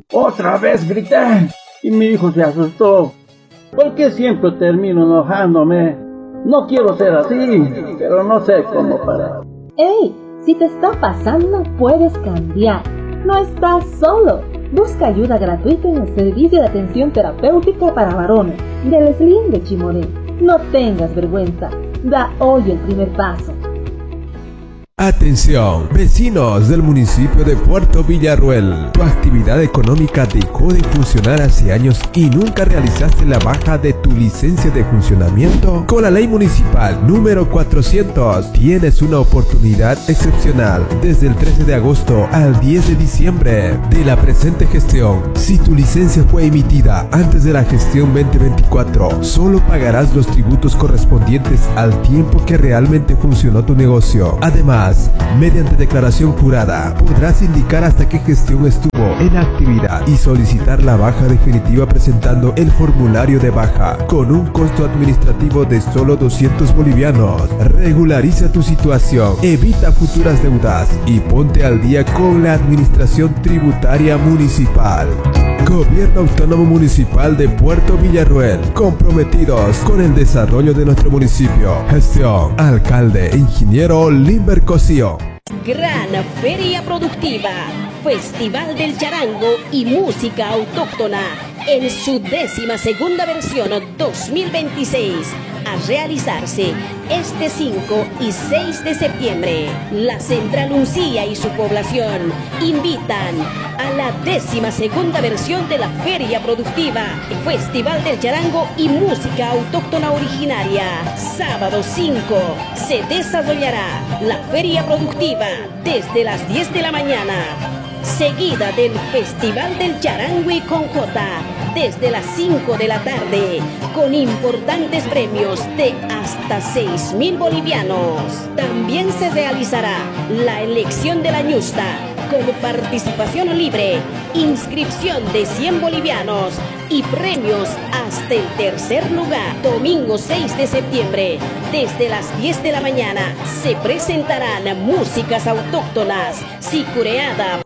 Otra vez grité y mi hijo se asustó. ¿Por qué siempre termino enojándome? No quiero ser así, pero no sé cómo parar. ¡Ey! Si te está pasando, puedes cambiar. No estás solo. Busca ayuda gratuita en el Servicio de Atención Terapéutica para Varones del SLIN de Chimoré. No tengas vergüenza. Da hoy el primer paso. Atención, vecinos del municipio de Puerto Villarruel. Tu actividad económica dejó de funcionar hace años y nunca realizaste la baja de tu licencia de funcionamiento. Con la ley municipal número 400 tienes una oportunidad excepcional desde el 13 de agosto al 10 de diciembre de la presente gestión. Si tu licencia fue emitida antes de la gestión 2024, solo pagarás los tributos correspondientes al tiempo que realmente funcionó tu negocio. Además, mediante declaración jurada, podrás indicar hasta qué gestión estuvo en actividad y solicitar la baja definitiva presentando el formulario de baja con un costo administrativo de solo 200 bolivianos. Regulariza tu situación, evita futuras deudas y ponte al día con la administración tributaria municipal. Gobierno Autónomo Municipal de Puerto Villarruel, comprometidos con el desarrollo de nuestro municipio. Gestión, alcalde, ingeniero Limber Cosío. Gran Feria Productiva, Festival del Charango y Música Autóctona en su 12ª versión 2026, a realizarse este 5 y 6 de septiembre. La Central Uncía y su población invitan a la 12ª versión de la Feria Productiva, Festival del Charango y Música Autóctona Originaria. Sábado 5 se desarrollará la Feria Productiva desde las 10 de la mañana, seguida del Festival del Charango y Conjota desde las 5 de la tarde, con importantes premios de hasta 6.000 bolivianos. También se realizará la elección de la ñusta con participación libre, inscripción de 100 bolivianos y premios hasta el tercer lugar. Domingo 6 de septiembre, desde las 10 de la mañana, se presentarán músicas autóctonas, sicureada,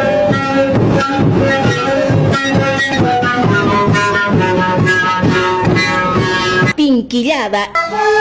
pinquillada,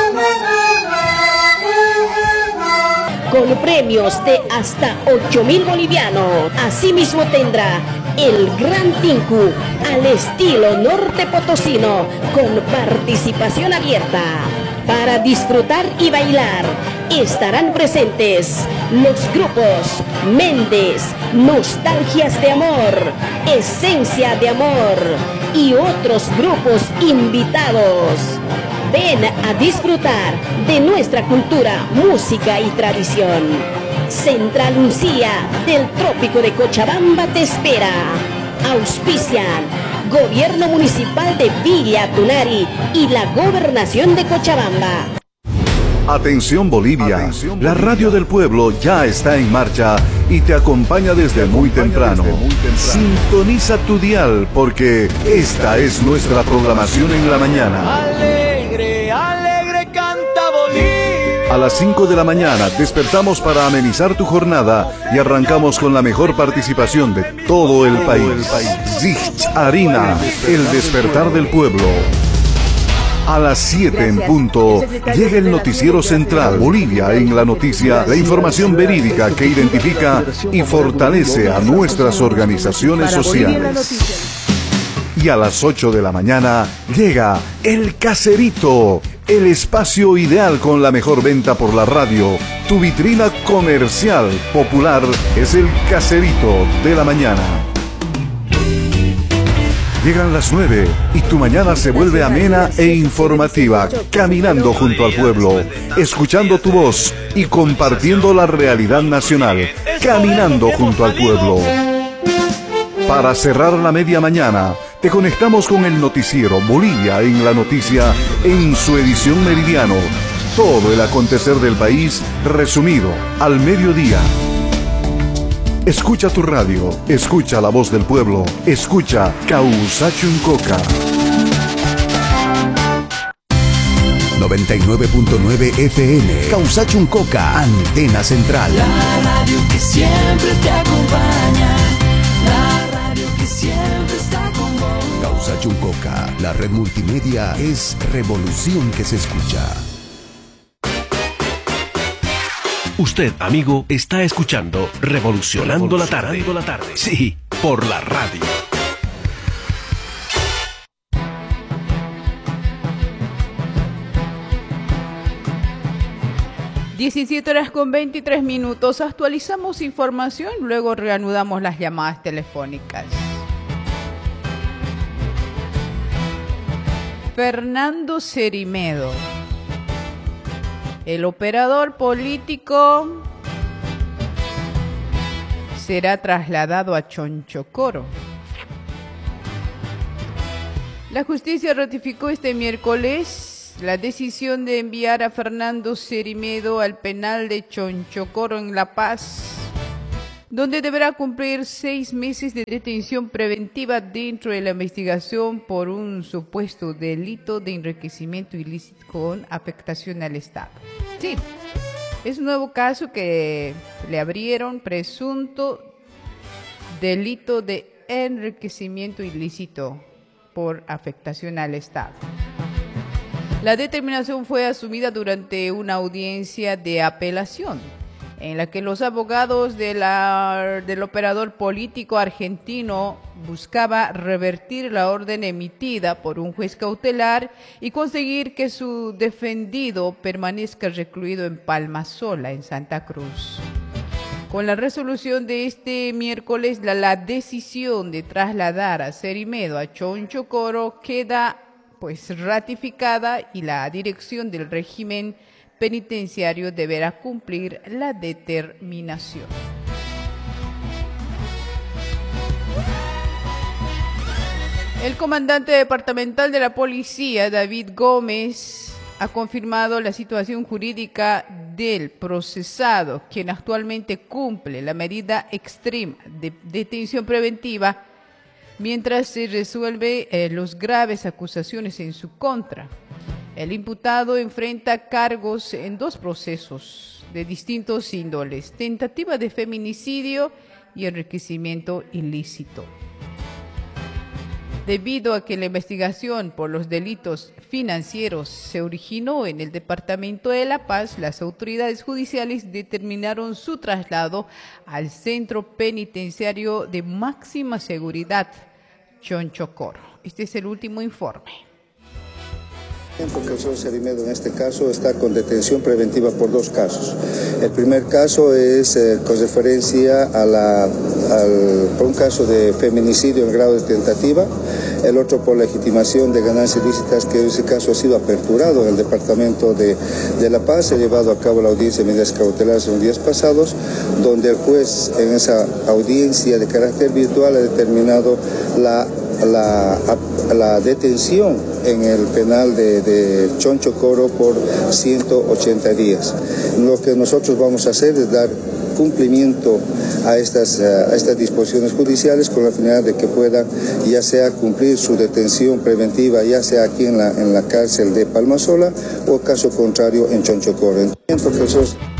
con premios de hasta 8.000 bolivianos. Asimismo tendrá el Gran Tinku al estilo norte potosino, con participación abierta. Para disfrutar y bailar estarán presentes los grupos Méndez, Nostalgias de Amor, Esencia de Amor y otros grupos invitados. Ven a disfrutar de nuestra cultura, música y tradición. Central Uncía del Trópico de Cochabamba te espera. Auspician Gobierno Municipal de Villa Tunari y la Gobernación de Cochabamba. Atención Bolivia, la radio del pueblo ya está en marcha y te acompaña desde muy temprano. Sintoniza tu dial porque esta es nuestra programación en la mañana. Alegre, alegre canta Bolivia. A las 5 de la mañana despertamos para amenizar tu jornada y arrancamos con la mejor participación de todo el país. Zich Harina, el despertar del pueblo. A las 7 en punto, llega el noticiero central, Bolivia en la noticia, la información verídica que identifica y fortalece a nuestras organizaciones sociales. Y a las 8 de la mañana, llega El Caserito, el espacio ideal con la mejor venta por la radio. Tu vitrina comercial popular es El Caserito de la mañana. Llegan las 9 y tu mañana se vuelve amena e informativa, caminando junto al pueblo, escuchando tu voz y compartiendo la realidad nacional, caminando junto al pueblo. Para cerrar la media mañana, te conectamos con el noticiero Bolivia en la noticia en su edición meridiano. Todo el acontecer del país resumido al mediodía. Escucha tu radio, escucha la voz del pueblo, escucha Causachuncoca. 99.9 FM, Causachuncoca, Antena Central. La radio que siempre te acompaña, la radio que siempre Red Multimedia es revolución que se escucha. Usted, amigo, está escuchando Revolucionando la Tarde. Sí, por la radio. 17:23. Actualizamos información, luego reanudamos las llamadas telefónicas. Fernando Cerimedo, el operador político, será trasladado a Chonchocoro. La justicia ratificó este miércoles la decisión de enviar a Fernando Cerimedo al penal de Chonchocoro en La Paz, donde deberá cumplir 6 meses de detención preventiva dentro de la investigación por un supuesto delito de enriquecimiento ilícito con afectación al Estado. Sí, es un nuevo caso que le abrieron, presunto delito de enriquecimiento ilícito por afectación al Estado. La determinación fue asumida durante una audiencia de apelación, en la que los abogados del operador político argentino buscaba revertir la orden emitida por un juez cautelar y conseguir que su defendido permanezca recluido en Palmasola, en Santa Cruz. Con la resolución de este miércoles, la decisión de trasladar a Cerimedo a Chonchocoro queda ratificada y la dirección del régimen penitenciario deberá cumplir la determinación. El comandante departamental de la policía, David Gómez, ha confirmado la situación jurídica del procesado, quien actualmente cumple la medida extrema de detención preventiva mientras se resuelve los graves acusaciones en su contra. El imputado enfrenta cargos en 2 procesos de distintos índoles: tentativa de feminicidio y enriquecimiento ilícito. Debido a que la investigación por los delitos financieros se originó en el departamento de La Paz, las autoridades judiciales determinaron su traslado al Centro Penitenciario de Máxima Seguridad, Chonchocoro. Este es el último informe. Porque el señor Cerimedo en este caso está con detención preventiva por 2 casos. El primer caso es con referencia a por un caso de feminicidio en grado de tentativa, el otro por legitimación de ganancias ilícitas, que ese caso ha sido aperturado en el departamento de La Paz. Se ha llevado a cabo la audiencia de medidas cautelares en los días pasados, donde el juez en esa audiencia de carácter virtual ha determinado la detención en el penal de Chonchocoro por 180 días. Lo que nosotros vamos a hacer es dar cumplimiento a estas disposiciones judiciales con la finalidad de que pueda ya sea cumplir su detención preventiva, ya sea aquí en la cárcel de Palmasola o caso contrario en Chonchocoro.